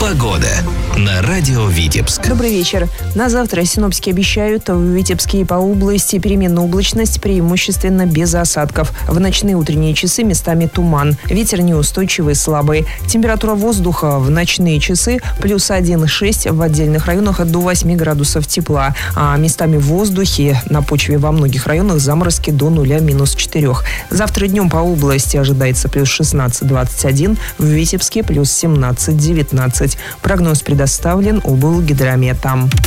Погода на радио Витебск. Добрый вечер. На завтра синоптики обещают в Витебске и по области переменную облачность, преимущественно без осадков. В ночные утренние часы местами туман. Ветер неустойчивый, слабый. Температура воздуха в ночные часы плюс 1,6, в отдельных районах до 8 градусов тепла. А местами в воздухе на почве во многих районах заморозки до 0 -4. Завтра днем по области ожидается плюс 16-21, в Витебске плюс 17-19. Прогноз предоставлен облгидромета.